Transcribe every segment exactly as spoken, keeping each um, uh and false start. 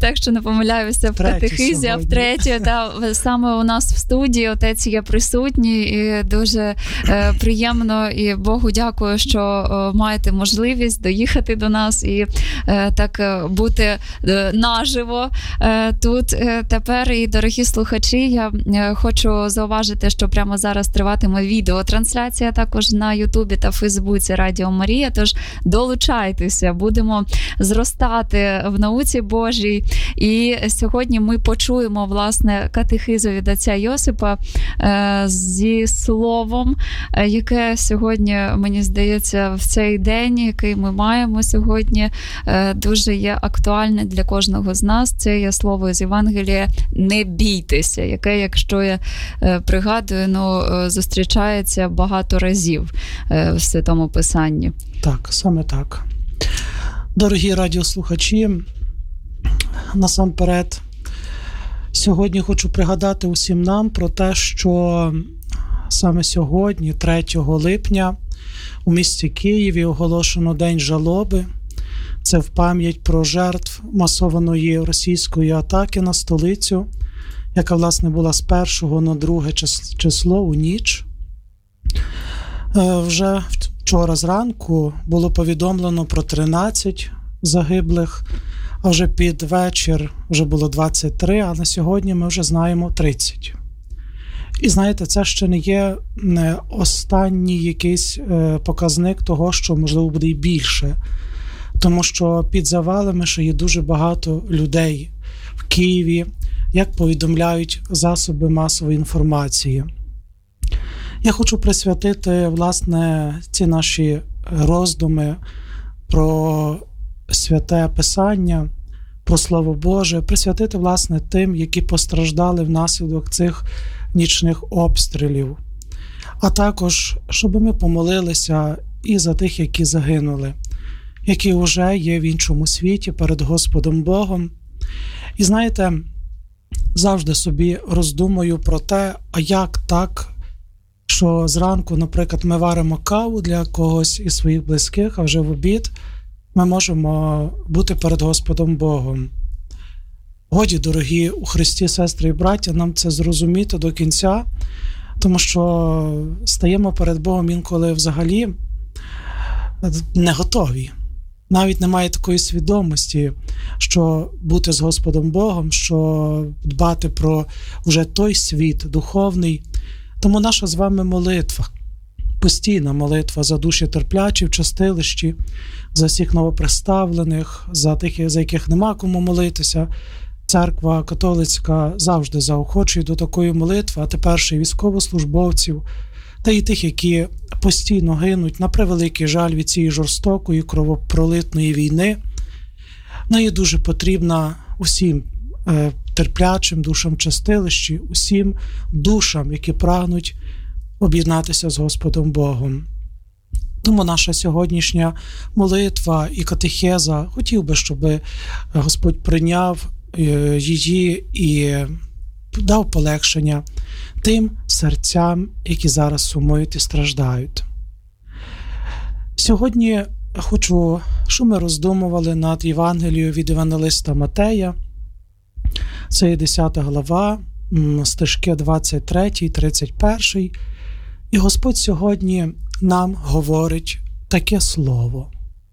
четверта, якщо не помиляюся, в катехизі, а втретє, да, саме у нас в студії отець є присутній, і дуже е, приємно, і Богу дякую, що е, маєте можливість доїхати до нас і е, так е, бути е, наживо е, тут е, тепер. І, дорогі слухачі, я е, хочу зауважити, що прямо зараз триватиме відеотрансляція також на Ютубі та Фейсбуці Радіо Марія, тож долучайтеся, будемо зростати в науці Божій. І сьогодні ми почуємо, власне, катехизу від отця Йосипа е, зі словом, е, яке сьогодні, мені здається, в цей день, який ми маємо сьогодні, е, дуже є актуальне для кожного з нас. Це є слово з Євангелія «не бійтеся», яке, якщо я е, пригадую, ну, е, зустрічається багато разів е, в Святому Писанні. Так, саме так. Дорогі радіослухачі, насамперед, сьогодні хочу пригадати усім нам про те, що саме сьогодні, третього липня, у місті Києві оголошено День жалоби. Це в пам'ять про жертв масованої російської атаки на столицю, яка, власне, була з першого на друге число у ніч. Вже вчора зранку було повідомлено про тринадцять загиблих, а вже під вечір вже було двадцять три, а на сьогодні ми вже знаємо тридцять. І знаєте, це ще не є останній якийсь показник того, що, можливо, буде і більше. Тому що під завалами ще є дуже багато людей в Києві, як повідомляють засоби масової інформації. Я хочу присвятити, власне, ці наші роздуми про Святе Писання, про Слово Боже, присвятити, власне, тим, які постраждали внаслідок цих нічних обстрілів. А також, щоб ми помолилися і за тих, які загинули, які вже є в іншому світі перед Господом Богом. І знаєте, завжди собі роздумую про те, а як так, що зранку, наприклад, ми варимо каву для когось із своїх близьких, а вже в обід ми можемо бути перед Господом Богом. Годі, дорогі у Христі сестри і браття, нам це зрозуміти до кінця, тому що стаємо перед Богом інколи взагалі не готові. Навіть немає такої свідомості, що бути з Господом Богом, що дбати про вже той світ духовний. Тому наша з вами молитва, постійна молитва за душі терплячі в чистилищі, за всіх новоприставлених, за тих, за яких нема кому молитися. Церква католицька завжди заохочує до такої молитви, а тепер ще й військовослужбовців, та й тих, які постійно гинуть, на превеликий жаль, від цієї жорстокої, кровопролитної війни. Вона є дуже потрібна усім е, терплячим душам чистилищі, усім душам, які прагнуть об'єднатися з Господом Богом. Тому наша сьогоднішня молитва і катехеза, хотів би, щоб Господь прийняв її і дав полегшення тим серцям, які зараз сумують і страждають. Сьогодні хочу, щоб ми роздумували над Євангелією від Євангелиста Матея. Це є десята глава, стишки двадцять три тридцять один. І Господь сьогодні нам говорить таке слово.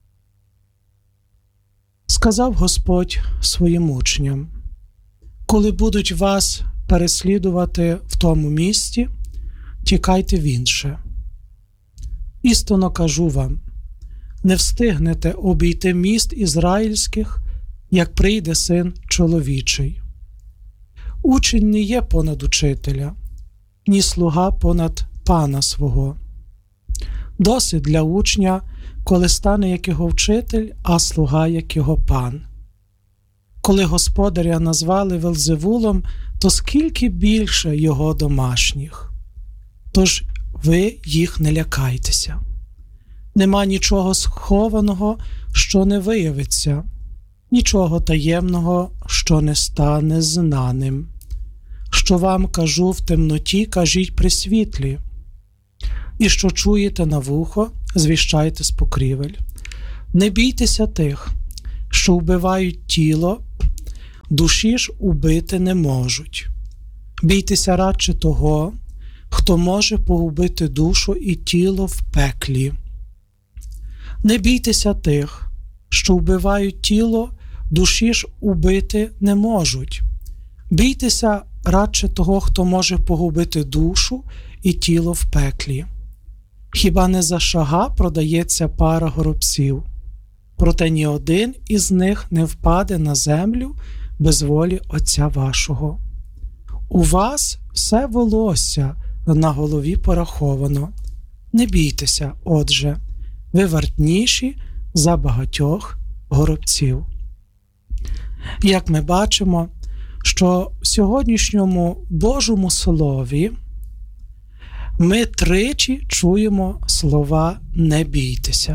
Сказав Господь своїм учням: коли будуть вас переслідувати в тому місті, тікайте в інше. Істинно кажу вам, не встигнете обійти міст ізраїльських, як прийде Син чоловічий. Учень не є понад учителя, ні слуга понад пана свого. Досить для учня, коли стане як його вчитель, а слуга як його пан. Коли господаря назвали Вельзевулом, то скільки більше його домашніх. Тож ви їх не лякайтеся. Нема нічого схованого, що не виявиться, нічого таємного, що не стане знаним. Що вам кажу в темноті, кажіть при світлі. І що чуєте на вухо, звіщайте з покрівель. Не бійтеся тих, що вбивають тіло, душі ж убити не можуть. Бійтеся радше того, хто може погубити душу і тіло в пеклі. Не бійтеся тих, що вбивають тіло, душі ж убити не можуть. Бійтеся радше того, хто може погубити душу і тіло в пеклі. Хіба не за шага продається пара горобців? Проте ні один із них не впаде на землю без волі Отця вашого. У вас все волосся на голові пораховано. Не бійтеся, отже, ви вартніші за багатьох горобців. Як ми бачимо, що в сьогоднішньому Божому Слові ми тричі чуємо слова «не бійтеся».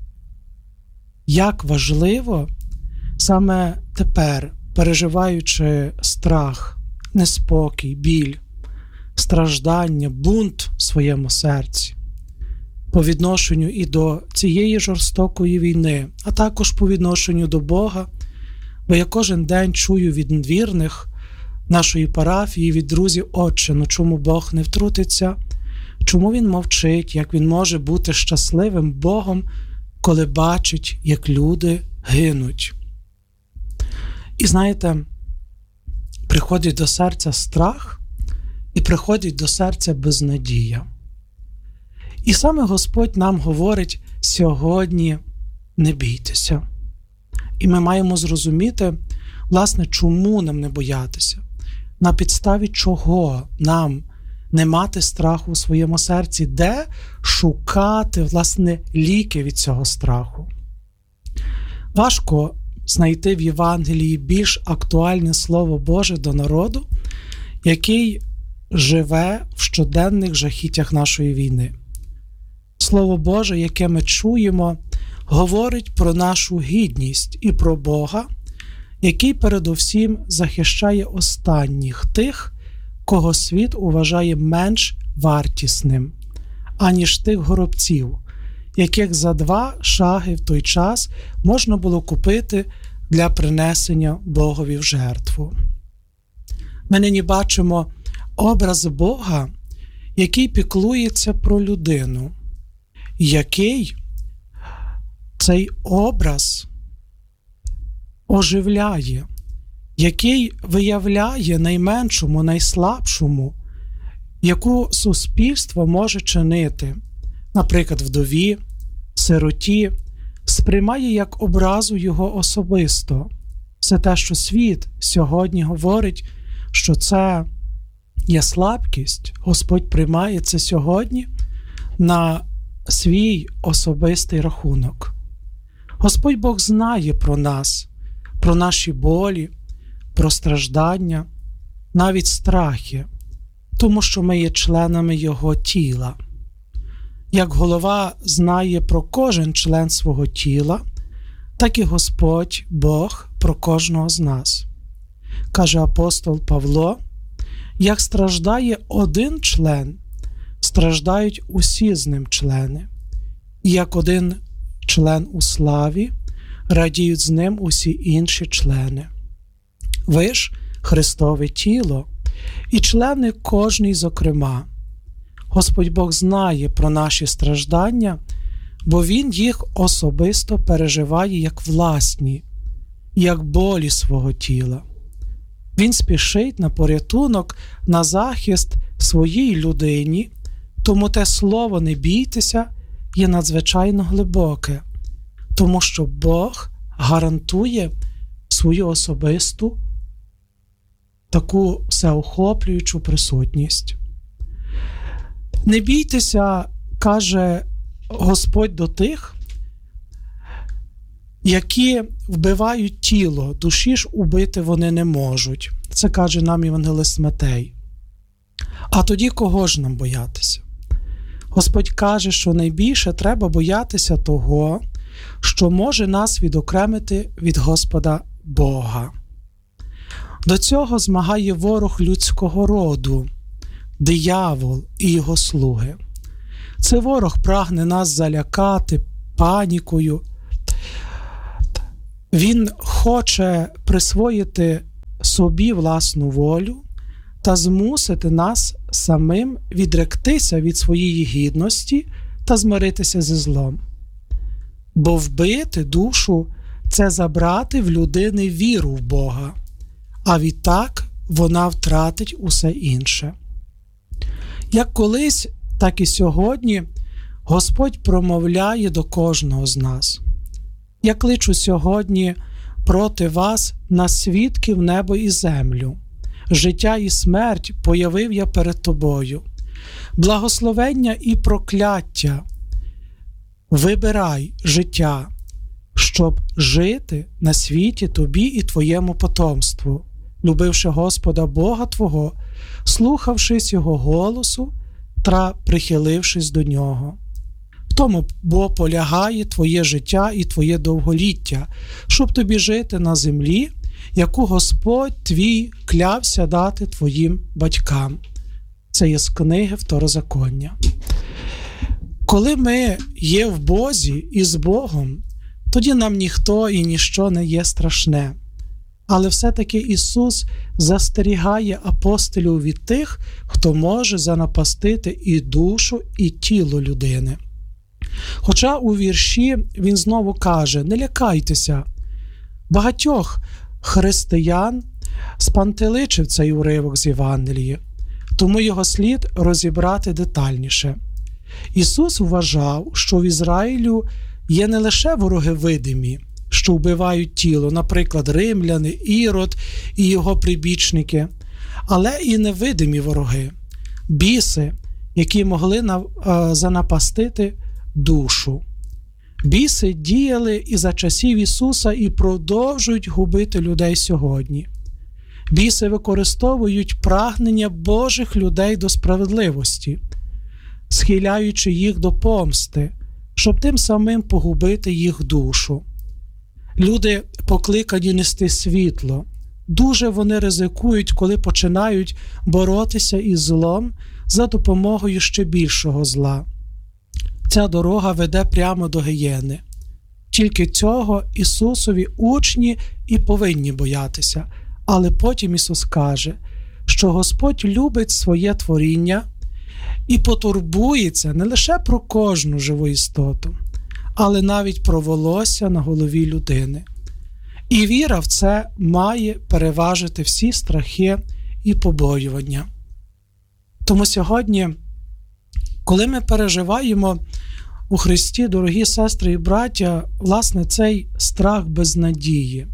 Як важливо саме тепер, переживаючи страх, неспокій, біль, страждання, бунт в своєму серці, по відношенню і до цієї жорстокої війни, а також по відношенню до Бога, бо я кожен день чую від вірних нашої парафії, від друзів: «Отче, ну чому Бог не втрутиться? Чому Він мовчить? Як Він може бути щасливим Богом, коли бачить, як люди гинуть?» І знаєте, приходить до серця страх і приходить до серця безнадія. І саме Господь нам говорить: сьогодні не бійтеся. І ми маємо зрозуміти, власне, чому нам не боятися, на підставі чого нам не мати страху у своєму серці, де шукати, власне, ліки від цього страху. Важко знайти в Євангелії більш актуальне Слово Боже до народу, який живе в щоденних жахіттях нашої війни. Слово Боже, яке ми чуємо, говорить про нашу гідність і про Бога, який передусім захищає останніх, тих, кого світ вважає менш вартісним, аніж тих горобців, яких за два шаги в той час можна було купити для принесення Богові в жертву. Ми нині бачимо образ Бога, який піклується про людину, який цей образ оживляє, який виявляє найменшому, найслабшому, яку суспільство може чинити, наприклад, вдові, сироті, сприймає як образу його особисто. Все те, що світ сьогодні говорить, що це є слабкість, Господь приймає це сьогодні на свій особистий рахунок. Господь Бог знає про нас, про наші болі, про страждання, навіть страхи, тому що ми є членами Його тіла. Як голова знає про кожен член свого тіла, так і Господь Бог про кожного з нас. Каже апостол Павло: як страждає один член, страждають усі з ним члени. І як один член у славі, радіють з ним усі інші члени. Ви ж Христове тіло, і члени кожний зокрема. Господь Бог знає про наші страждання, бо Він їх особисто переживає як власні, як болі свого тіла. Він спішить на порятунок, на захист своїй людині, тому те слово «не бійтеся» є надзвичайно глибоке, тому що Бог гарантує свою особисту, таку всеохоплюючу присутність. Не бійтеся, каже Господь до тих, які вбивають тіло, душі ж убити вони не можуть. Це каже нам євангелист Матей. А тоді кого ж нам боятися? Господь каже, що найбільше треба боятися того, що може нас відокремити від Господа Бога. До цього змагає ворог людського роду, диявол і його слуги. Це ворог прагне нас залякати панікою. Він хоче присвоїти собі власну волю та змусити нас самим відректися від своєї гідності та змиритися зі злом. Бо вбити душу – це забрати в людини віру в Бога, а відтак вона втратить усе інше. Як колись, так і сьогодні Господь промовляє до кожного з нас. Я кличу сьогодні проти вас на свідків небо і землю. Життя і смерть появив я перед тобою. Благословення і прокляття. Вибирай життя, щоб жити на світі тобі і твоєму потомству, любивши Господа Бога твого, слухавшись Його голосу та прихилившись до Нього. В тому бо полягає твоє життя і твоє довголіття, щоб тобі жити на землі, яку Господь твій клявся дати твоїм батькам. Це є з книги Второзаконня. Коли ми є в Бозі і з Богом, тоді нам ніхто і ніщо не є страшне. Але все-таки Ісус застерігає апостолів від тих, хто може занапастити і душу, і тіло людини. Хоча у вірші Він знову каже: «Не лякайтеся». Багатьох християн спантеличив цей уривок з Євангелії, тому його слід розібрати детальніше. Ісус вважав, що в Ізраїлю є не лише вороги видимі, що вбивають тіло, наприклад, римляни, Ірод і його прибічники, але і невидимі вороги, біси, які могли занапастити душу. Біси діяли і за часів Ісуса і продовжують губити людей сьогодні. Біси використовують прагнення Божих людей до справедливості, схиляючи їх до помсти, щоб тим самим погубити їх душу. Люди покликані нести світло. Дуже вони ризикують, коли починають боротися із злом за допомогою ще більшого зла. Ця дорога веде прямо до гієни. Тільки цього Ісусові учні і повинні боятися. Але потім Ісус каже, що Господь любить своє творіння і потурбується не лише про кожну живу істоту, але навіть про волосся на голові людини. І віра в це має переважити всі страхи і побоювання. Тому сьогодні, коли ми переживаємо у Христі, дорогі сестри і браття, власне, цей страх безнадії,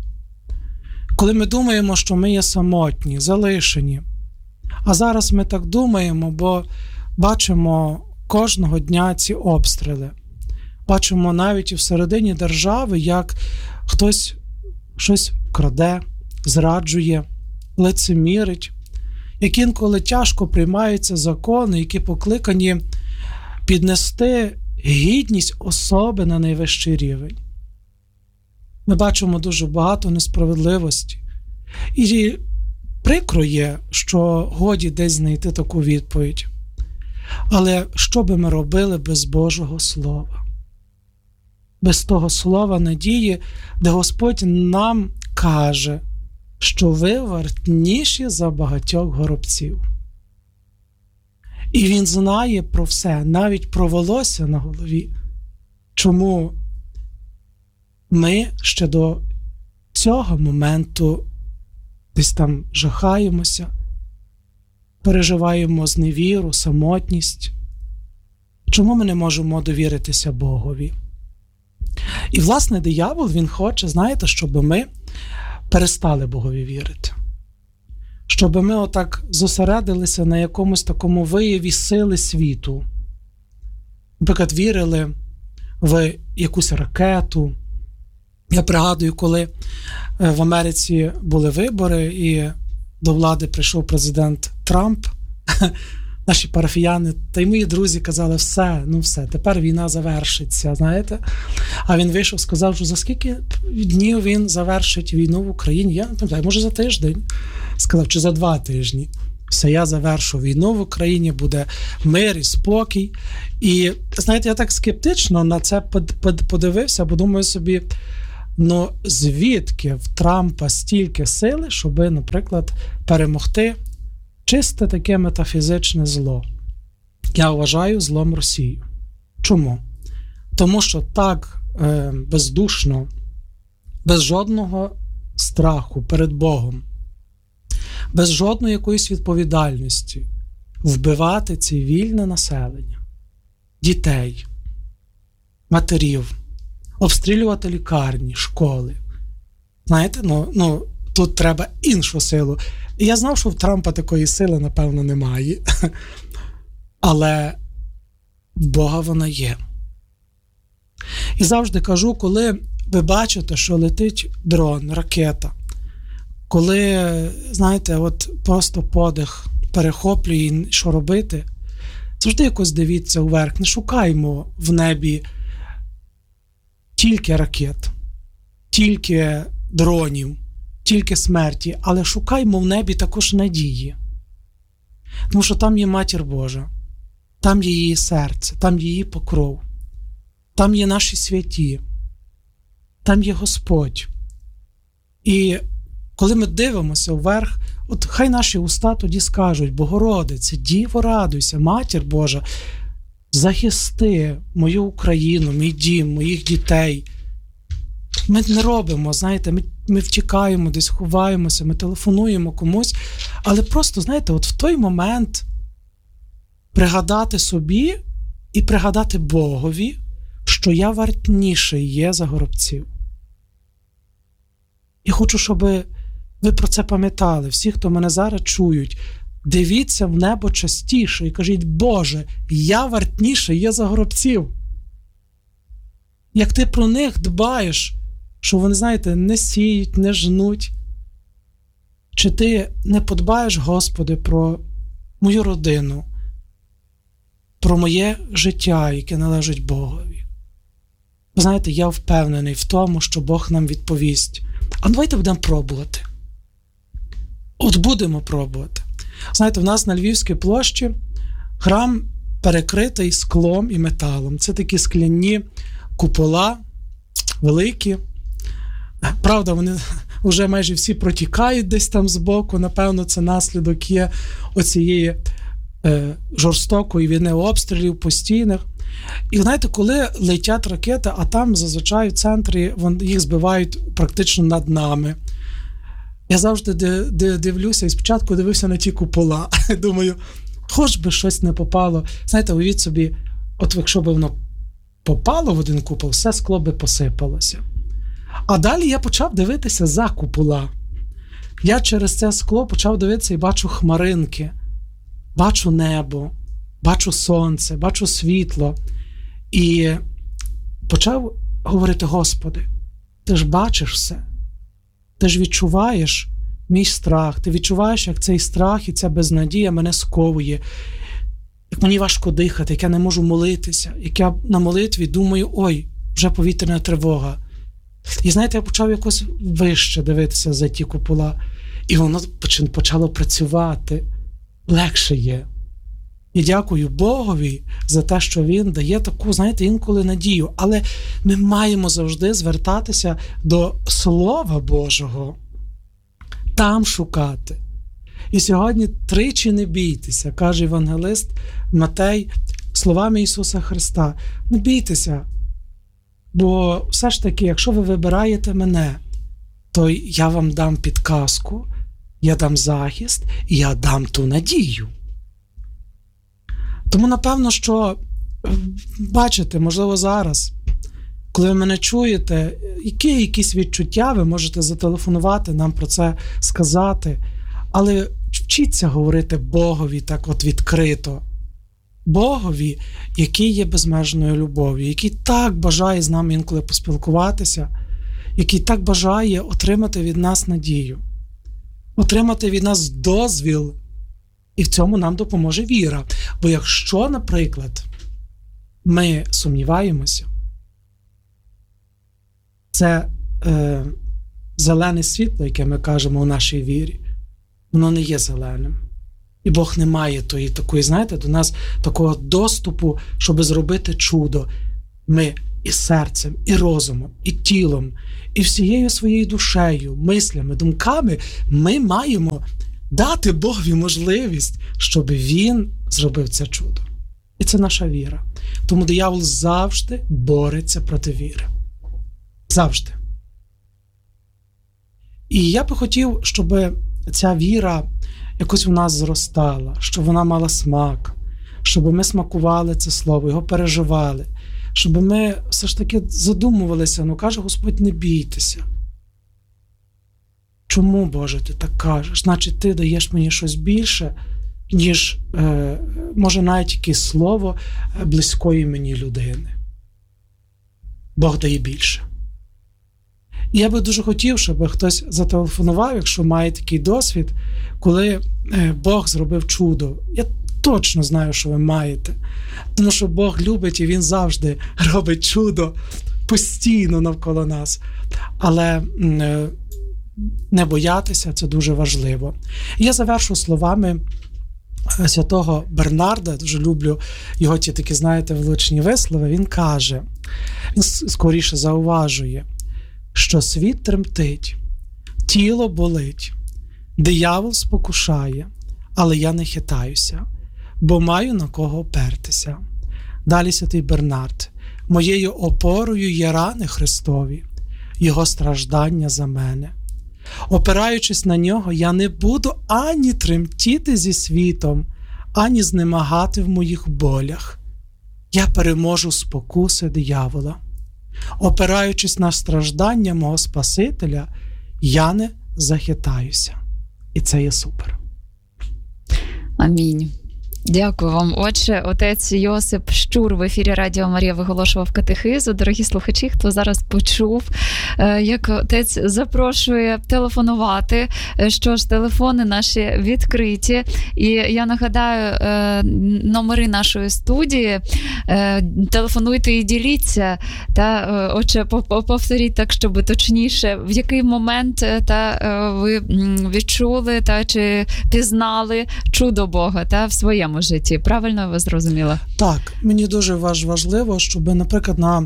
коли ми думаємо, що ми є самотні, залишені, а зараз ми так думаємо, бо бачимо кожного дня ці обстріли. Бачимо навіть і всередині держави, як хтось щось краде, зраджує, лицемірить, як інколи тяжко приймаються закони, які покликані піднести гідність особи на найвищий рівень. Ми бачимо дуже багато несправедливості. І прикро є, що годі десь знайти таку відповідь. Але що би ми робили без Божого Слова? Без того слова надії, де Господь нам каже, що ви вартніші за багатьох горобців. І Він знає про все, навіть про волосся на голові. Чому ми ще до цього моменту десь там жахаємося, переживаємо зневіру, самотність? Чому ми не можемо довіритися Богові? І, власне, диявол, він хоче, знаєте, щоб ми перестали Богові вірити. Щоб ми отак зосередилися на якомусь такому вияві сили світу. Наприклад, вірили в якусь ракету. Я пригадую, коли в Америці були вибори і до влади прийшов президент Трамп, наші парафіяни та й мої друзі казали, все, ну все, тепер війна завершиться, знаєте. А він вийшов, сказав, що за скільки днів він завершить війну в Україні? Я не пам'ятаю, може за тиждень. Сказав, чи за два тижні. Все, я завершу війну в Україні, буде мир і спокій. І, знаєте, я так скептично на це подивився, бо думаю собі, Ну, звідки в Трампа стільки сили, щоб, наприклад, перемогти чисте таке метафізичне зло? Я вважаю злом Росію. Чому? Тому що так е, бездушно, без жодного страху перед Богом, без жодної якоїсь відповідальності вбивати цивільне населення, дітей, матерів, обстрілювати лікарні, школи. Знаєте, ну, ну тут треба іншу силу. І я знав, що в Трампа такої сили, напевно, немає. Але в Бога вона є. І завжди кажу, коли ви бачите, що летить дрон, ракета, коли, знаєте, от просто подих перехоплює, що робити, завжди якось дивіться вверх. Не шукаймо в небі тільки ракет, тільки дронів, тільки смерті, але шукаймо в небі також надії. Тому що там є Матір Божа, там є її серце, там є її покров, там є наші святі, там є Господь. І коли ми дивимося вверх, от хай наші уста тоді скажуть: Богородице, Діво, радуйся, Матір Божа, захисти мою Україну, мій дім, моїх дітей. Ми не робимо, знаєте, ми, ми втікаємо, десь ховаємося, ми телефонуємо комусь, але просто, знаєте, от в той момент пригадати собі і пригадати Богові, що я вартніший є за горобців. І хочу, щоб ви про це пам'ятали, всі, хто мене зараз чують, дивіться в небо частіше і кажіть: Боже, я вартніший є за горобців. Як ти про них дбаєш, що вони, знаєте, не сіють, не жнуть, чи ти не подбаєш, Господи, про мою родину, про моє життя, яке належить Богові. Ви знаєте, я впевнений в тому, що Бог нам відповість. А давайте будемо пробувати. От будемо пробувати. Знаєте, в нас на Львівській площі храм перекритий склом і металом. Це такі скляні купола, великі. Правда, вони вже майже всі протікають десь там збоку. Напевно, це наслідок є оцієї е, жорстокої війни, обстрілів постійних. І знаєте, коли летять ракети, а там зазвичай в центрі їх збивають практично над нами. Я завжди дивлюся і спочатку дивився на ті купола. Думаю, хоч би щось не попало. Знаєте, уявіть собі, от якщо б воно попало в один купол, все скло би посипалося. А далі я почав дивитися за купола. Я через це скло почав дивитися і бачу хмаринки, бачу небо, бачу сонце, бачу світло. І почав говорити: Господи, ти ж бачиш все. Ти ж відчуваєш мій страх, ти відчуваєш, як цей страх і ця безнадія мене сковує, як мені важко дихати, як я не можу молитися, як я на молитві думаю: ой, вже повітряна тривога. І знаєте, я почав якось вище дивитися за ті купола, і воно почало працювати. Легше є. І дякую Богові за те, що Він дає таку, знаєте, інколи надію. Але ми маємо завжди звертатися до Слова Божого, там шукати. І сьогодні тричі не бійтеся, каже євангелист Матей словами Ісуса Христа. Не бійтеся, бо все ж таки, якщо ви вибираєте мене, то я вам дам підказку, я дам захист і я дам ту надію. Тому, напевно, що, бачите, можливо, зараз, коли ви мене чуєте, які якісь відчуття, ви можете зателефонувати, нам про це сказати, але вчіться говорити Богові так от відкрито. Богові, який є безмежною любов'ю, який так бажає з нами інколи поспілкуватися, який так бажає отримати від нас надію, отримати від нас дозвіл. І в цьому нам допоможе віра. Бо якщо, наприклад, ми сумніваємося, це е, зелене світло, яке ми кажемо у нашій вірі, воно не є зеленим. І Бог не має тої, такої, знаєте, до нас такого доступу, щоб зробити чудо. Ми і серцем, і розумом, і тілом, і всією своєю душею, мислями, думками ми маємо дати Богові можливість, щоб Він зробив це чудо. І це наша віра. Тому диявол завжди бореться проти віри. Завжди. І я би хотів, щоб ця віра якось в нас зростала, щоб вона мала смак, щоб ми смакували це слово, його переживали, щоб ми все ж таки задумувалися, ну каже Господь, не бійтеся. Чому, Боже, ти так кажеш? Значить, ти даєш мені щось більше, ніж, е, може, навіть якесь слово близької мені людини. Бог дає більше. І я би дуже хотів, щоб хтось зателефонував, якщо має такий досвід, коли Бог зробив чудо. Я точно знаю, що ви маєте. Тому що Бог любить і Він завжди робить чудо постійно навколо нас. Але не боятися – це дуже важливо. І я завершу словами святого Бернарда, дуже люблю його ті такі, знаєте, влучні вислови. Він каже, він скоріше зауважує, що світ тремтить, тіло болить, диявол спокушає, але я не хитаюся, бо маю на кого опертися. Далі святий Бернард. Моєю опорою є рани Христові, Його страждання за мене. Опираючись на нього, я не буду ані тремтіти зі світом, ані знемагати в моїх болях. Я переможу спокуси диявола. Опираючись на страждання мого Спасителя, я не захитаюся. І це є супер. Амінь. Дякую вам. Отже, отець Йосип Щур в ефірі Радіо Марія виголошував катехизу. Дорогі слухачі, хто зараз почув, як отець запрошує телефонувати. Що ж, телефони наші відкриті. І я нагадаю номери нашої студії. Телефонуйте і діліться. Та, отже, повторіть так, щоб точніше, в який момент та, ви відчули та, чи пізнали чудо Бога та, в своєму житті. Правильно ви зрозуміли? Так, мені дуже важливо, щоб, наприклад, на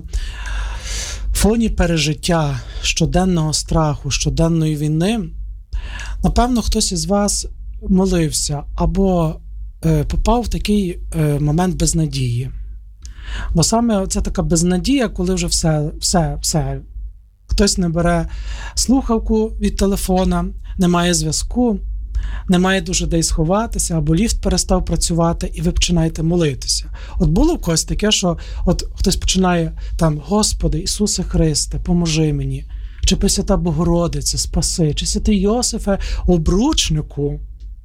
фоні пережиття щоденного страху, щоденної війни, напевно, хтось із вас молився або е, попав в такий е, момент безнадії. Бо саме це така безнадія, коли вже все, все, все. Хтось не бере слухавку від телефона, немає зв'язку, немає дуже де сховатися, або ліфт перестав працювати, і ви починаєте молитися. От було в когось таке, що от хтось починає там, Господи, Ісусе Христе, поможи мені, чи Пресвята Богородице, спаси, чи святий Йосифе, обручнику.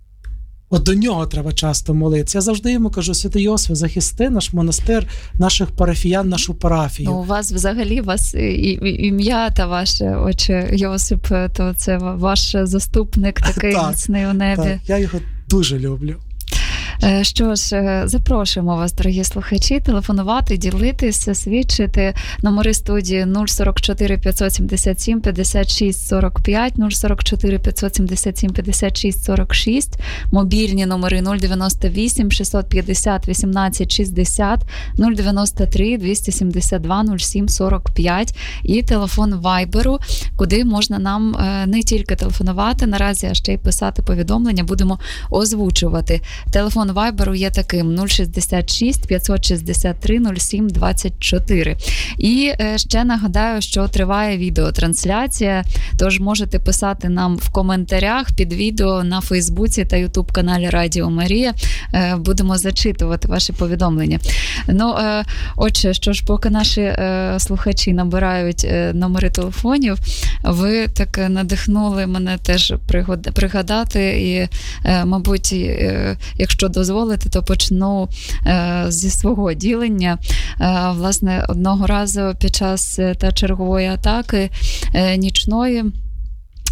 От до нього треба часто молитися. Я завжди йому кажу, святий Йосифе, захисти наш монастир, наших парафіян, нашу парафію. Ну, у вас взагалі, у вас ім'я та ваше, отче Йосип, то це ваш заступник такий міцний у небі. Так, я його дуже люблю. Що ж, запрошуємо вас, дорогі слухачі, телефонувати, ділитися, свідчити. Номери студії нуль сорок чотири п'ятсот сімдесят сім п'ятдесят шість сорок п'ять, нуль сорок чотири п'ятсот сімдесят сім п'ятдесят шість сорок шість, мобільні номери нуль дев'яносто вісім шістсот п'ятдесят вісімнадцять шістдесят, нуль дев'яносто три двісті сімдесят два нуль сім сорок п'ять і телефон Вайберу, куди можна нам не тільки телефонувати наразі, а ще й писати повідомлення, будемо озвучувати. Телефон Вайберу є таким нуль шістдесят шість п'ятсот шістдесят три нуль сім двадцять чотири. І ще нагадаю, що триває відеотрансляція, тож можете писати нам в коментарях під відео на Фейсбуці та Ютуб-каналі Радіо Марія. Будемо зачитувати ваші повідомлення. Ну, отже, що ж, поки наші слухачі набирають номери телефонів, ви так надихнули мене теж пригадати і, мабуть, якщо дозволите, то почну е, зі свого ділення. Е, власне, одного разу під час та чергової атаки е, нічної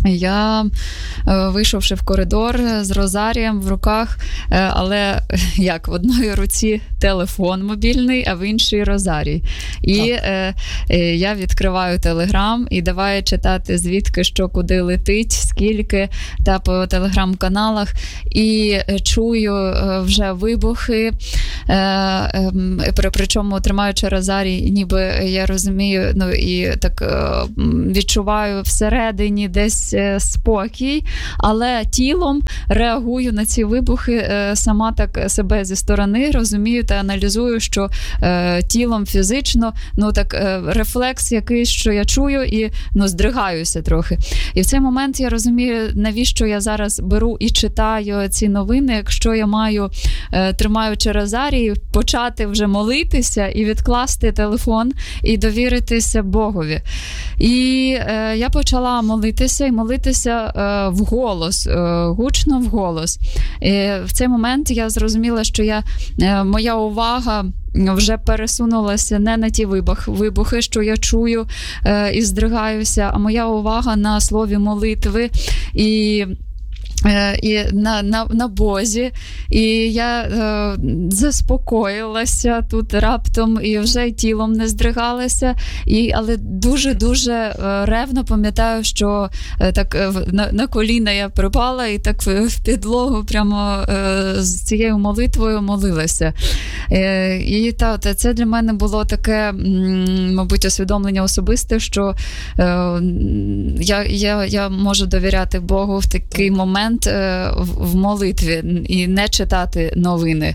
Я, вийшовши в коридор з розарієм в руках, але як, в одній руці телефон мобільний, а в іншій розарій. І е, я відкриваю Телеграм і давай читати, звідки, що, куди летить, скільки, та по телеграм-каналах. І чую вже вибухи, е, е, причому тримаючи розарій, ніби я розумію, ну і так е, відчуваю всередині десь спокій, але тілом реагую на ці вибухи, сама так себе зі сторони розумію та аналізую, що е, тілом фізично, ну так е, рефлекс якийсь, що я чую і ну здригаюся трохи. І в цей момент я розумію, навіщо я зараз беру і читаю ці новини, якщо я маю, е, тримаючи розарій, почати вже молитися і відкласти телефон і довіритися Богові. І е, я почала молитися і молитися е, вголос, е, гучно вголос. І в цей момент я зрозуміла, що я, е, моя увага вже пересунулася не на ті вибух, вибухи, що я чую е, і здригаюся, а моя увага на слові молитви і і на, на, на Бозі, і я е, заспокоїлася тут раптом, і вже й тілом не здригалася, і, але дуже-дуже е, ревно пам'ятаю, що е, так е, на, на коліна я припала і так в, в підлогу прямо е, з цією молитвою молилася. Е, і та, та, це для мене було таке, м, мабуть, усвідомлення особисте, що е, я, я, я можу довіряти Богу в такий момент, в молитві і не читати новини.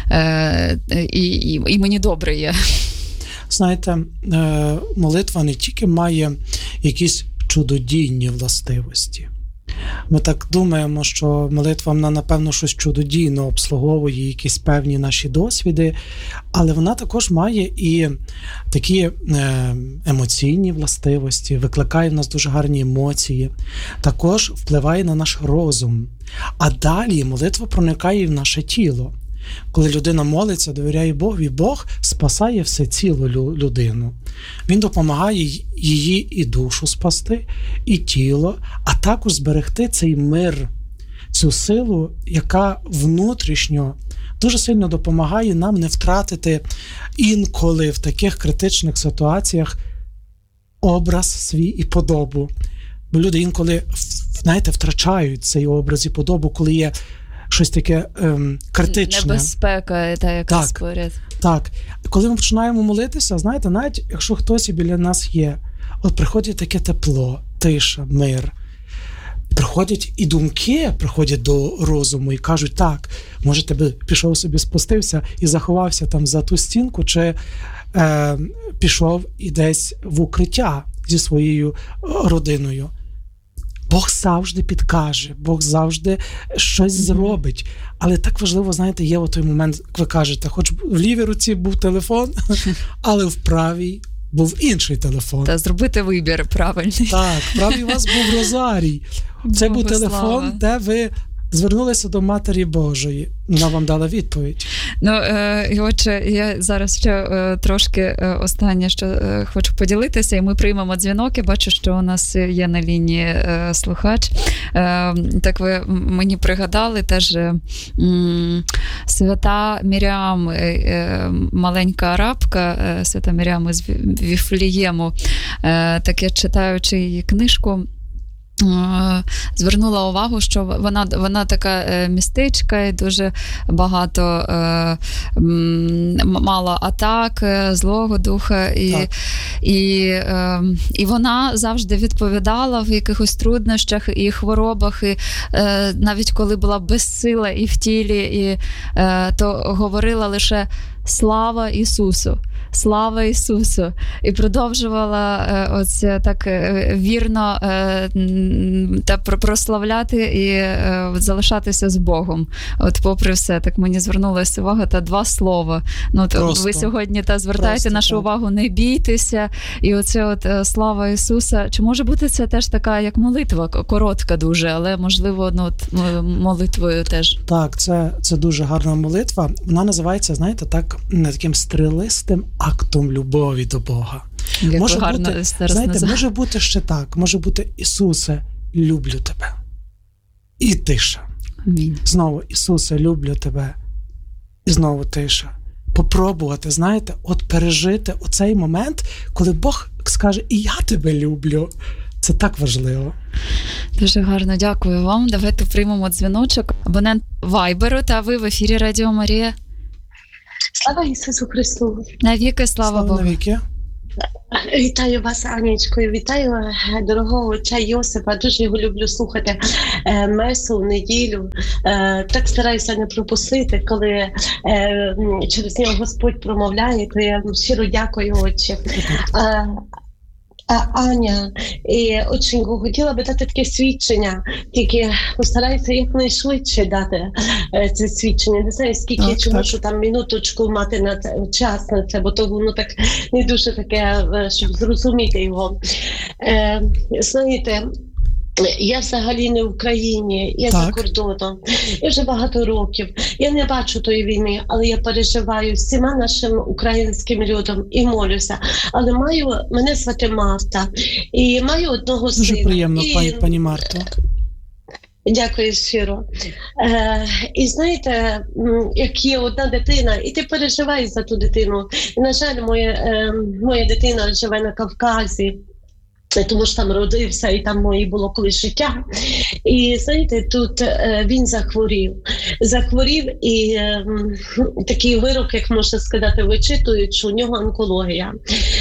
І, і, і мені добре є. Знаєте, молитва не тільки має якісь чудодійні властивості. Ми так думаємо, що молитва, вона, напевно, щось чудодійно обслуговує якісь певні наші досвіди, але вона також має і такі емоційні властивості, викликає в нас дуже гарні емоції, також впливає на наш розум. А далі молитва проникає в наше тіло. Коли людина молиться, довіряє Богу, і Бог спасає все ціло людину. Він допомагає її і душу спасти, і тіло, а також зберегти цей мир, цю силу, яка внутрішньо дуже сильно допомагає нам не втратити інколи в таких критичних ситуаціях образ свій і подобу. Бо люди інколи, знаєте, втрачають цей образ і подобу, коли є щось таке ем, критичне. Небезпека, та якась поряд. Так. Коли ми починаємо молитися, знаєте, навіть якщо хтось біля нас є, от приходить таке тепло, тиша, мир. Приходять і думки, приходять до розуму і кажуть, так, може тебе пішов собі, спустився і заховався там за ту стінку, чи е, пішов і десь в укриття зі своєю родиною. Бог завжди підкаже, Бог завжди щось зробить. Але так важливо, знаєте, є в той момент, як ви кажете, хоч в лівій руці був телефон, але в правій був інший телефон. Та зробити вибір правильний. Так, в правій у вас був розарій. Це був телефон, де ви звернулися до Матері Божої. Вона вам дала відповідь. Ну, е, і отже, я зараз ще е, трошки е, останнє, що е, хочу поділитися, і ми приймемо дзвінок. Я бачу, що у нас є на лінії е, слухач. Е, так ви мені пригадали теж е, м, свята Міріам, е, е, маленька арабка, е, свята Міріам із Віфлієму. Е, так я, читаючи її книжку, звернула увагу, що вона, вона така містичка і дуже багато е, мала атак злого духа. І, і, е, і вона завжди відповідала в якихось труднощах і хворобах, і е, навіть коли була безсила і в тілі, і, е, то говорила лише «Слава Ісусу! Слава Ісусу!» І продовжувала е, оце так е, вірно е, та прославляти і е, залишатися з Богом. От попри все, так мені звернулася увага та два слова. Ну, то ви сьогодні та звертаєте Просто, нашу так. увагу, не бійтеся. І оце от е, «Слава Ісуса». Чи може бути це теж така, як молитва, коротка дуже, але можливо, ну, от, молитвою теж? Так, це, це дуже гарна молитва. Вона називається, знаєте, так, таким стрілистим актом любові до Бога. Як може гарно бути, знаєте, може бути ще так, може бути: Ісусе, люблю тебе. І тиша. Амінь. Знову, Ісусе, люблю тебе. І знову тиша. Попробувати, знаєте, от пережити оцей момент, коли Бог скаже, і я тебе люблю. Це так важливо. Дуже гарно, дякую вам. Давайте приймемо дзвіночок. Абонент Вайберу, та ви в ефірі Радіо Марія. Слава Ісусу Христу! Навіки, слава, Слава Богу. навіки. Вітаю вас, Анічкою, вітаю дорогого отця Йосипа, дуже його люблю слухати е, месу в неділю. Е, так стараюся не пропустити, коли е, через нього Господь промовляє, то я щиро дякую, отче. Е, А Аня, і очень хотіла би дати таке свідчення, тільки постараюся якнайшвидше дати е, це свідчення. Не знаю, скільки Так, чи так. можу там минуточку мати на це, час на це, бо то воно так не дуже таке, е, щоб зрозуміти його. Е, знаєте, я взагалі не в Україні, я Так. за кордоном. Я вже багато років. Я не бачу тої війни, але я переживаю всіма нашим українським людям і молюся. Але маю, мене звати Марта, і маю одного Дуже сина. приємно, І- пані, пані Марто. Дякую щиро. Е, і знаєте, м, як є одна дитина, і ти переживаєш за ту дитину. І, на жаль, моя, е, моя дитина живе на Кавказі, тому що там родився, і там моє було колись життя. І знаєте, тут е, він захворів. Захворів і е, м, такий вирок, як можна сказати, вичитують, що у нього онкологія.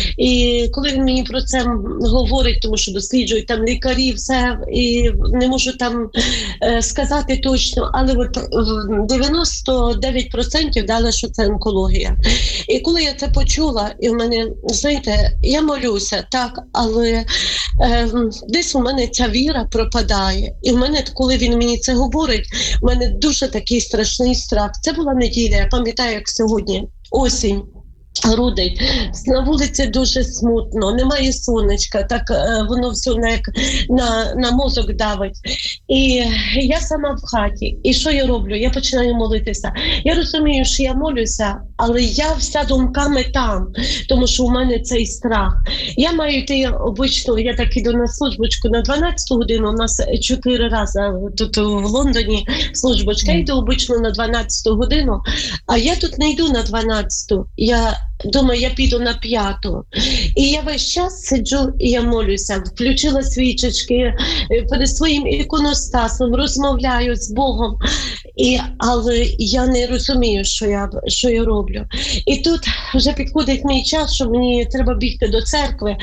І коли він мені про це говорить, тому що досліджують там лікарі, все, і не можу там е, сказати точно, але от в дев'яносто дев'ять відсотків дали, що це онкологія. І коли я це почула, і в мене, знаєте, я молюся, так, але Е, десь у мене ця віра пропадає. І в мене, коли він мені це говорить, в мене дуже такий страшний страх. Це була неділя, я пам'ятаю, як сьогодні, осінь. Грудень. На вулиці дуже смутно, немає сонечка, так е, воно все на, на, на мозок давить. І я сама в хаті. І що я роблю? Я починаю молитися. Я розумію, що я молюся, але я вся думками там, тому що у мене цей страх. Я маю йти обично, я так іду на службочку на дванадцяту годину, у нас чотири рази тут в Лондоні службочка, я йду обично на дванадцяту годину, а я тут не йду на дванадцяту, я думаю, я піду на п'яту. І я весь час сиджу і я молюся. Включила свічечки перед своїм іконостасом, розмовляю з Богом. І, але я не розумію, що я, що я роблю. І тут вже підходить мій час, що мені треба бігти до церкви.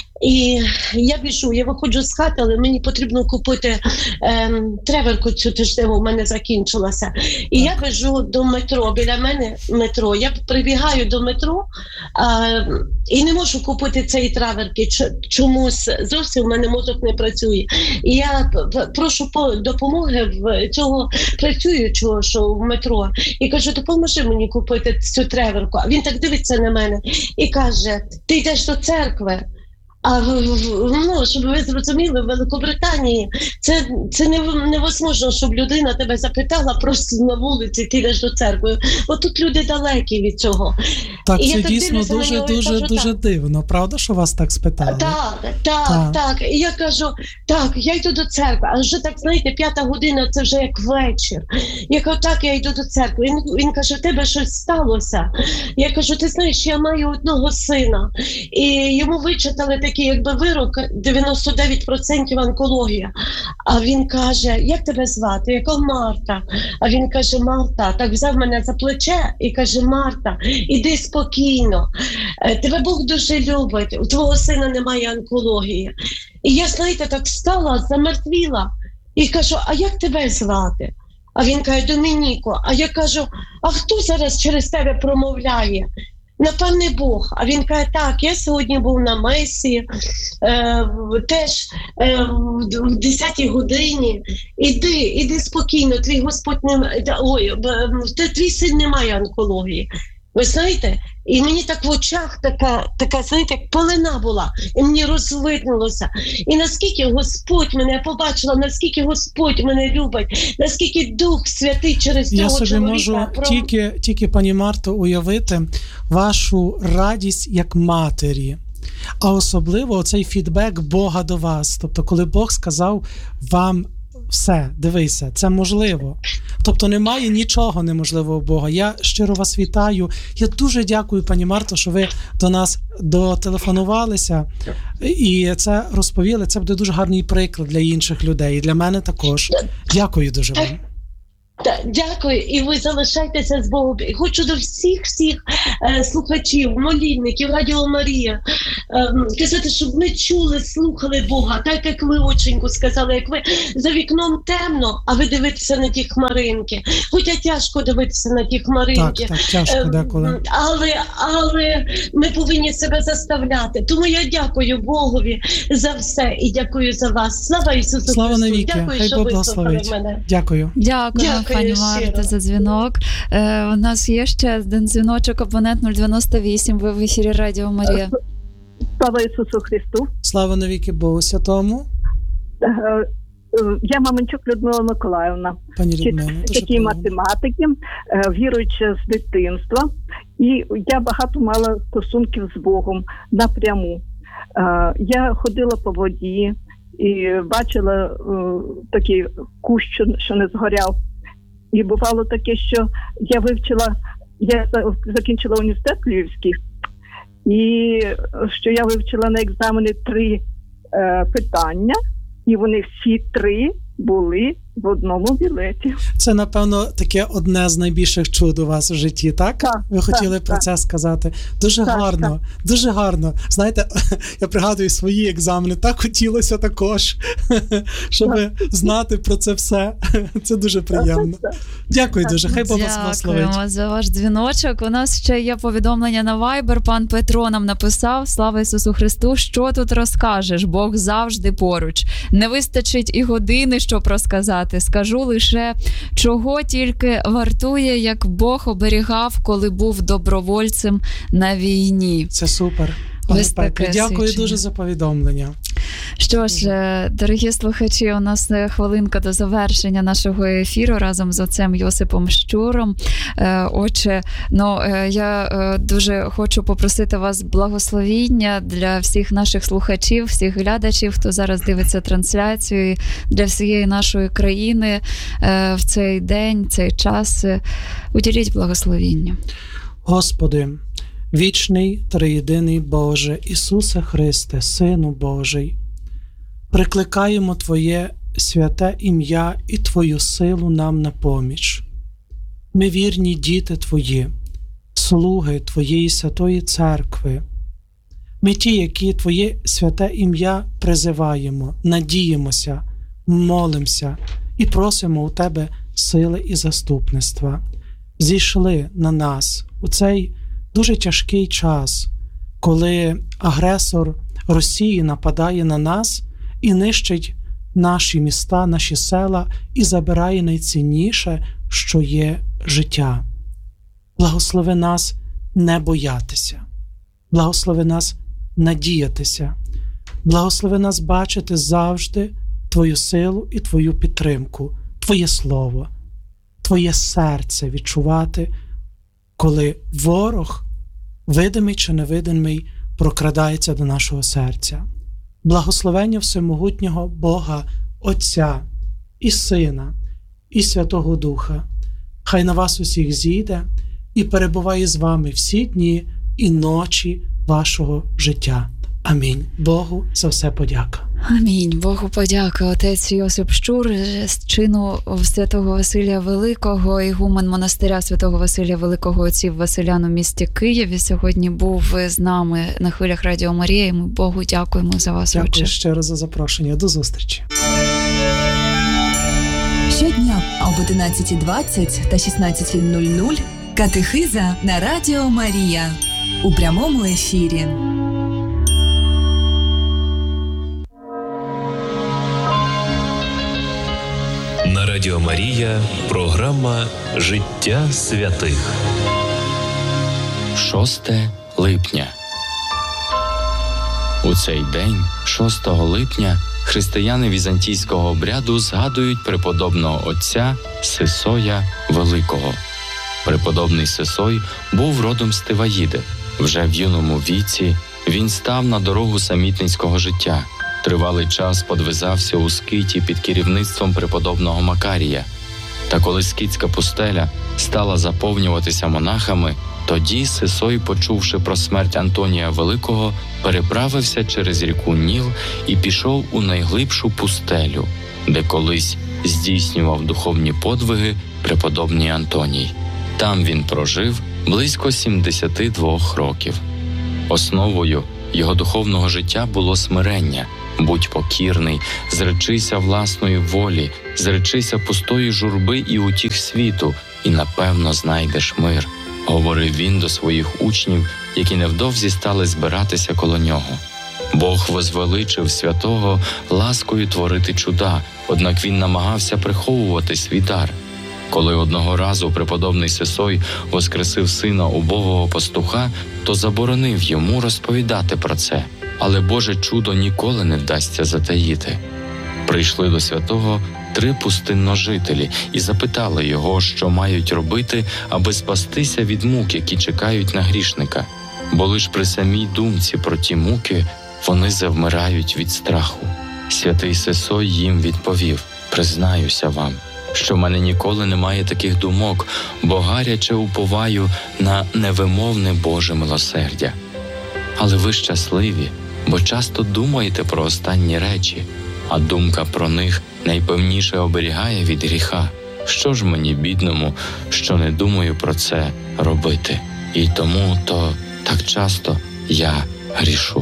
І я біжу, я виходжу з хати, але мені потрібно купити ем, треверку цю тижневу, в мене закінчилася. І так. Я біжу до метро, біля мене метро. Я прибігаю до метро а, і не можу купити цієї треверки. Чомусь зовсім в мене мозок не працює. І я прошу допомоги в цього працюючого, що в метро. І кажу, допоможи мені купити цю треверку. А він так дивиться на мене і каже, ти йдеш до церкви. А ну, щоб ви зрозуміли, в Великобританії це, це невозможно, щоб людина тебе запитала просто на вулиці, ти йдеш до церкви. От тут люди далекі від цього. Так, і це дійсно дуже, дуже, кажу, дуже так. дивно, правда, що вас так спитали? Так, так, так, так. І я кажу, так, я йду до церкви, а вже так, знаєте, п'ята година, це вже як вечір. Я кажу, так, я йду до церкви. Він, він каже, в тебе щось сталося? Я кажу, ти знаєш, я маю одного сина. І йому вичитали такий, якби вирок, дев'яносто дев'ять відсотків онкологія. А він каже, як тебе звати? Я кажу, Марта. А він каже, Марта, так взяв мене за плече і каже, Марта, іди спокійно. Тебе Бог дуже любить, у твого сина немає онкології. І я, знаєте, так стала, замертвіла. І кажу, а як тебе звати? А він каже, Домініко. А я кажу, а хто зараз через тебе промовляє? Напевне, Бог. А він каже, так, я сьогодні був на месі, е, теж е, в десятій годині. Іди, іди спокійно, твій Господь не ой, твій син не має онкології. Ви знаєте, і мені так в очах така, така, знаєте, як полина була, і мені розвиднулося. І наскільки Господь мене побачила, наскільки Господь мене любить, наскільки Дух Святий через цього чоловіка. Я собі можу про... тільки, тільки, пані Марто, уявити вашу радість як матері, А особливо цей фідбек Бога до вас. Тобто, коли Бог сказав вам все, дивися, це можливо. Тобто немає нічого неможливого Бога. Я щиро вас вітаю. Я дуже дякую, пані Марто, що ви до нас дотелефонувалися і це розповіли. Це буде дуже гарний приклад для інших людей. І для мене також. Дякую дуже вам. Так, дякую, і ви залишайтеся з Богом. І хочу до всіх всіх е, слухачів, молільників, Радіо Марія е, казати, щоб ми чули, слухали Бога, так як ви, оченьку, сказали, як ви за вікном темно, а ви дивитеся на ті хмаринки. Хоча тяжко дивитися на ті хмаринки. Так, так, тяжко деколи. Е, але, але ми повинні себе заставляти. Тому я дякую Богові за все і дякую за вас. Слава Ісусу Слава Христу! навіки. Дякую, Хай що Бог ви слухали благословить. мене. Дякую. Дякую, Дякую пані щиро. Марта, за дзвінок. Е, у нас є ще один дзвіночок, абонент нуль дев'яносто вісім, ви в ефірі Радіо Марія. Слава Ісусу Христу. Слава навіки Богу Святому. Я Маменчук Людмила Миколаївна, Пані Людмила, дуже такий приємно. математики, віруюча з дитинства. І я багато мала стосунків з Богом напряму. Я ходила по воді і бачила такий кущ, що не згоряв. І бувало таке, що я вивчила, я закінчила університет Львівський, і що я вивчила на екзамені три е, питання, і вони всі три були в одному білеті. Це, напевно, таке одне з найбільших чуд у вас в житті, так? Так, Ви хотіли так, про так. це сказати. Дуже Так, гарно, дуже гарно. Знаєте, я пригадую свої екзамени, так хотілося також, щоб знати про це все. Це дуже приємно. Дякую дуже, хай Бог вас благословить. Дякуємо за ваш дзвіночок. У нас ще є повідомлення на Viber. Пан Петро нам написав: слава Ісусу Христу, що тут розкажеш? Бог завжди поруч. Не вистачить і години, щоб розказати. Скажу лише, чого тільки вартує, як Бог оберігав, коли був добровольцем на війні. Це супер. Пане Ось таке Петре, дякую свідчення. дуже за повідомлення. Що ж, е, дорогі слухачі, у нас е, хвилинка до завершення нашого ефіру разом з отцем Йосипом Щуром. Е, Отче, ну, е, я е, дуже хочу попросити вас благословіння для всіх наших слухачів, всіх глядачів, хто зараз дивиться трансляцію, і для всієї нашої країни е, в цей день, цей час. Е, Уділіть благословіння. Господи, вічний, триєдиний Боже, Ісусе Христе, Сину Божий, прикликаємо Твоє святе ім'я і Твою силу нам на поміч. Ми вірні діти Твої, слуги Твоєї святої церкви. Ми ті, які Твоє святе ім'я призиваємо, надіємося, молимося і просимо у Тебе сили і заступництва. Зійшли на нас у цей дуже тяжкий час, коли агресор Росії нападає на нас і нищить наші міста, наші села і забирає найцінніше, що є життя. Благослови нас не боятися. Благослови нас надіятися. Благослови нас бачити завжди Твою силу і Твою підтримку, Твоє Слово, Твоє серце відчувати, коли ворог, видимий чи невидимий, прокрадається до нашого серця. Благословення всемогутнього Бога, Отця і Сина, і Святого Духа, хай на вас усіх зійде і перебуває з вами всі дні і ночі вашого життя. Амінь. Богу за все подяка. Амінь. Богу подяка. Отець Йосип Щур з чину святого Василія Великого, ігумен монастиря святого Василія Великого отців Василян у місті Києві, сьогодні був з нами на хвилях Радіо Марія, і ми Богу дякуємо за вас, Дякую Отче. щиро за запрошення. До зустрічі. Щодня об одинадцятій двадцять та шістнадцятій нуль нуль катехиза на Радіо Марія у прямому ефірі. На Радіо Марія програма «Життя святих». шосте липня. У цей день, шостого липня, християни візантійського обряду згадують преподобного отця Сисоя Великого. Преподобний Сисой був родом з Тиваїди. Вже в юному віці він став на дорогу самітницького життя. Тривалий час подвизався у Скиті під керівництвом преподобного Макарія. Та коли скитська пустеля стала заповнюватися монахами, тоді Сисой, почувши про смерть Антонія Великого, переправився через ріку Ніл і пішов у найглибшу пустелю, де колись здійснював духовні подвиги преподобний Антоній. Там він прожив близько сімдесят два років. Основою його духовного життя було смирення. Будь покірний, зречися власної волі, зречися пустої журби і утіх світу, і напевно знайдеш мир, говорив він до своїх учнів, які невдовзі стали збиратися коло нього. Бог возвеличив святого ласкою творити чуда, однак він намагався приховувати свій дар. Коли одного разу преподобний Сисой воскресив сина убогого пастуха, то заборонив йому розповідати про це. Але Боже чудо ніколи не вдасться затаїти. Прийшли до святого три пустинножителі і запитали його, що мають робити, аби спастися від мук, які чекають на грішника. Бо лиш при самій думці про ті муки вони завмирають від страху. Святий Сисой їм відповів: «Признаюся вам, що в мене ніколи немає таких думок, бо гаряче уповаю на невимовне Боже милосердя. Але ви щасливі, бо часто думаєте про останні речі, а думка про них найпевніше оберігає від гріха. Що ж мені, бідному, що не думаю про це робити? І тому то так часто я грішу».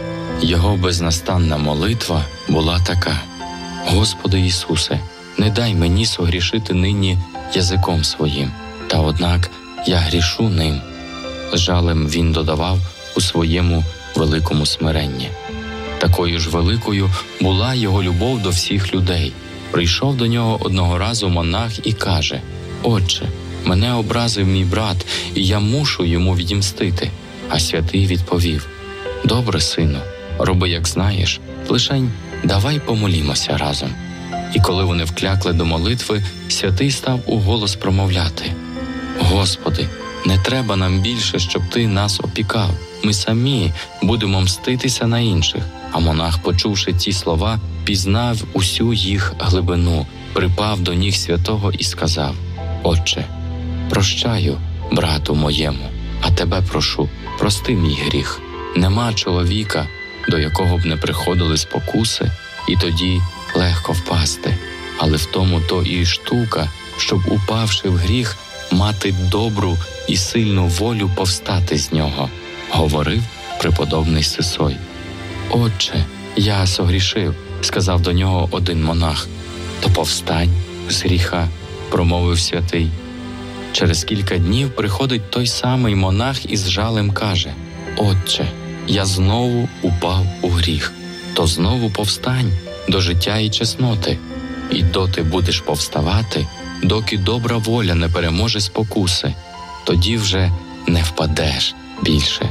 Його безнастанна молитва була така: «Господи Ісусе, не дай мені согрішити нині язиком своїм, та однак я грішу ним». З жалем він додавав у своєму великому смиренні. Такою ж великою була його любов до всіх людей. Прийшов до нього одного разу монах і каже: «Отче, мене образив мій брат, і я мушу йому відімстити». А святий відповів: «Добре, сину, роби, як знаєш, лишень давай помолімося разом». І коли вони вклякли до молитви, святий став уголос промовляти: «Господи, не треба нам більше, щоб Ти нас опікав. Ми самі будемо мститися на інших». А монах, почувши ті слова, пізнав усю їх глибину, припав до ніг святого і сказав: «Отче, прощаю брату моєму, а тебе прошу, прости мій гріх. Нема чоловіка, до якого б не приходили спокуси, і тоді легко впасти. Але в тому то і штука, щоб, упавши в гріх, мати добру і сильну волю повстати з нього», — говорив преподобний Сисой. «Отче, я согрішив», — сказав до нього один монах. «То повстань з гріха», — промовив святий. Через кілька днів приходить той самий монах і з жалем каже: «Отче, я знову упав у гріх, то знову повстань до життя і чесноти, і доти будеш повставати, доки добра воля не переможе спокуси, тоді вже не впадеш більше».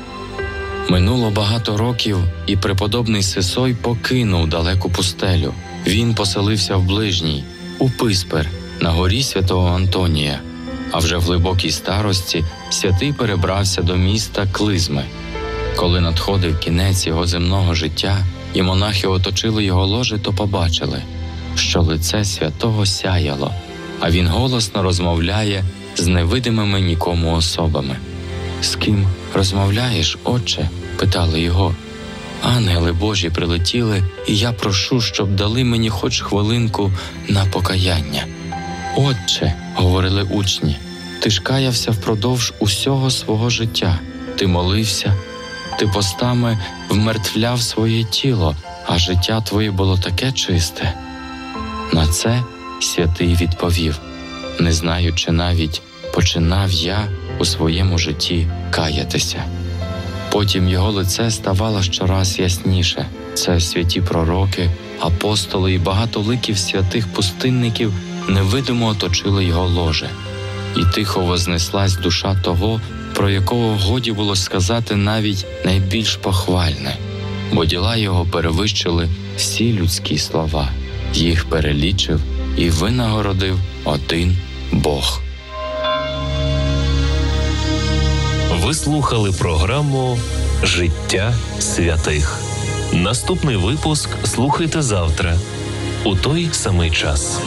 Минуло багато років, і преподобний Сисой покинув далеку пустелю. Він поселився в ближній, у Писпер, на горі святого Антонія. А вже в глибокій старості святий перебрався до міста Клизми. Коли надходив кінець його земного життя, і монахи оточили його ложе, то побачили, що лице святого сяяло, а він голосно розмовляє з невидимими нікому особами. «З ким розмовляєш, отче?» – питали його. «Ангели Божі прилетіли, і я прошу, щоб дали мені хоч хвилинку на покаяння». «Отче», – говорили учні, – «ти ж каявся впродовж усього свого життя, ти молився, ти постами вмертвляв своє тіло, а життя твоє було таке чисте». На це святий відповів: «Не знаю, чи навіть починав я у своєму житті каятися». Потім його лице ставало щораз ясніше. Це святі пророки, апостоли і багато ликів святих пустинників невидимо оточили його ложе. І тихо вознеслась душа того, про якого годі було сказати навіть найбільш похвальне, бо діла його перевищили всі людські слова. Їх перелічив і винагородив один Бог. Ви слухали програму Життя святих. Наступний випуск слухайте завтра у той самий час.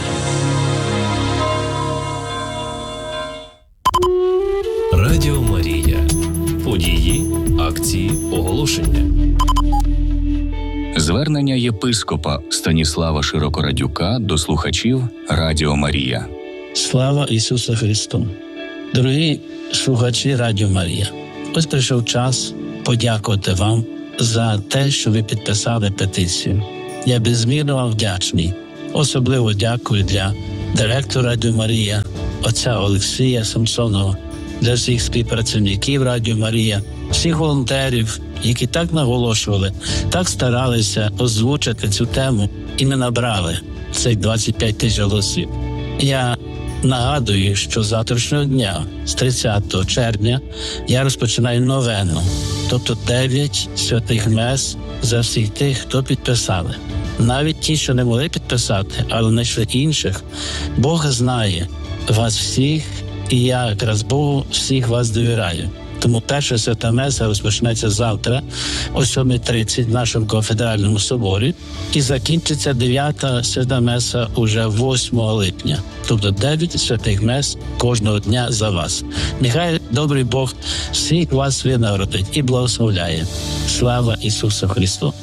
Радіо Марія. Події, акції, оголошення. Звернення єпископа Станіслава Широкорадюка до слухачів Радіо Марія. Слава Ісусу Христу! Дорогі слухачі Радіо Марія, ось прийшов час подякувати вам за те, що ви підписали петицію. Я безмірно вам вдячний. Особливо дякую для директора Радіо Марія, отця Олексія Самсонова, для всіх співпрацівників Радіо Марія, всіх волонтерів, які так наголошували, так старалися озвучити цю тему, і ми набрали цих двадцять п'ять тисяч голосів. Я нагадую, що з завтрашнього дня, з тридцятого червня, я розпочинаю новену, тобто дев'ять святих мес за всіх тих, хто підписали. Навіть ті, що не могли підписати, але знайшли інших, Бог знає вас всіх, і я якраз Богу всіх вас довіряю. Тому перша свята меса розпочнеться завтра о сьома тридцять в нашому кафедральному соборі і закінчиться дев'ята свята меса уже восьмого липня. Тобто дев'ять святих мес кожного дня за вас. Нехай добрий Бог всіх вас винагородить і благословляє. Слава Ісусу Христу!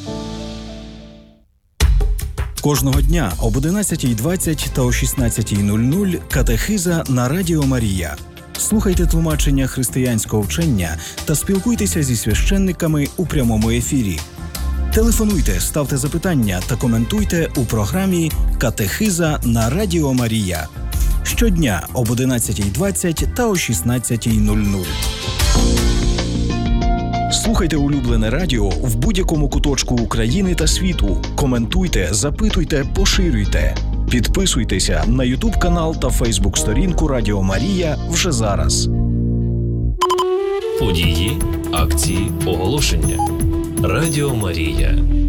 Кожного дня об одинадцятій двадцять та о шістнадцятій нуль нуль катехиза на Радіо Марія. Слухайте тлумачення християнського вчення та спілкуйтеся зі священниками у прямому ефірі. Телефонуйте, ставте запитання та коментуйте у програмі «Катехиза на Радіо Марія». Щодня об одинадцятій двадцять та о шістнадцятій нуль нуль. Слухайте улюблене радіо в будь-якому куточку України та світу. Коментуйте, запитуйте, поширюйте. Підписуйтеся на ютуб-канал та фейсбук-сторінку Радіо Марія вже зараз. Події, акції, оголошення. Радіо Марія.